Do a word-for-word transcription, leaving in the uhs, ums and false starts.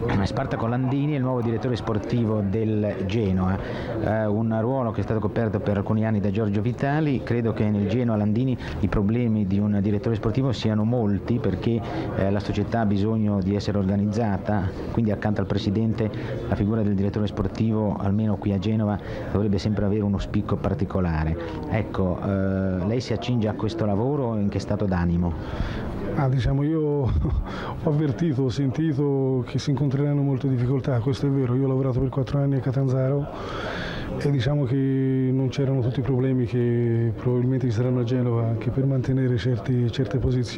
Spartaco Landini è il nuovo direttore sportivo del Genoa, eh, un ruolo che è stato coperto per alcuni anni da Giorgio Vitali. Credo che nel Genoa Landini i problemi di un direttore sportivo siano molti, perché eh, la società ha bisogno di essere organizzata, quindi accanto al presidente la figura del direttore sportivo, almeno qui a Genova, dovrebbe sempre avere uno spicco particolare. Ecco, eh, lei si accinge a questo lavoro, in che stato d'animo? Ah, diciamo, io ho avvertito, ho sentito che si incontreranno molte difficoltà, questo è vero. Io ho lavorato per quattro anni a Catanzaro e diciamo che non c'erano tutti i problemi che probabilmente ci saranno a Genova anche per mantenere certi, certe posizioni.